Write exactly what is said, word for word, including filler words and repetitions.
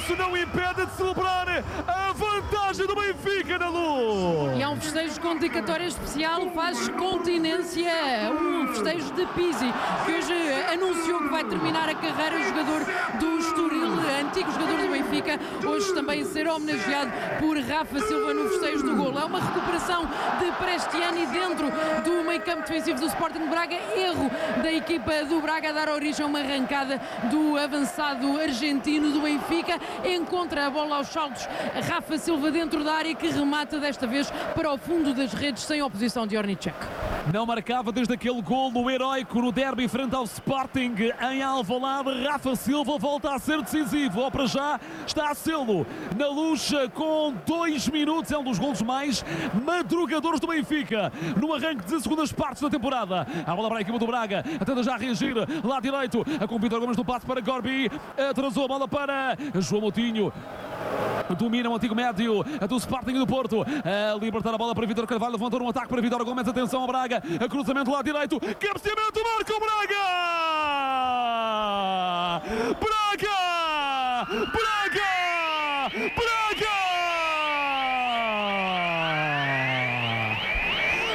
isso não impede de celebrar a vantagem do Benfica na Luz. E há um festejo com dedicatória especial, faz continência, um festejo de Pizzi, que hoje anunciou que vai terminar a carreira. O jogador do Estoril, antigo jogador do Benfica, hoje também ser homenageado por Rafa Silva no festejo do golo. É uma recuperação de Prestiani dentro do meio campo defensivo do Sporting de Braga, erro da equipa do Braga a dar origem a uma arrancada do avançado argentino do Benfica, encontra a bola aos saltos Rafa Silva dentro da área, que remata desta vez para o fundo das redes sem oposição de Ornicek. Não marcava desde aquele golo heroico no derby frente ao Sporting em Alvalade. Rafa Silva volta a ser decisivo, ou para já está a sê-lo na Luz com dois minutos. É um dos golos mais madrugadores do Benfica no arranque de segundas partes da temporada. A bola para a equipa do Braga, tenta já reagir, lado direito, com o Vítor Gomes no passe para Gorbi, atrasou a bola para João Moutinho. Domina o antigo médio do Sporting do Porto, a libertar a bola para Vítor Carvalho, levantou um ataque para Vítor Gomes, atenção ao Braga, a cruzamento lá direito, cabeceamento, marca o Braga! Braga! Braga! Braga!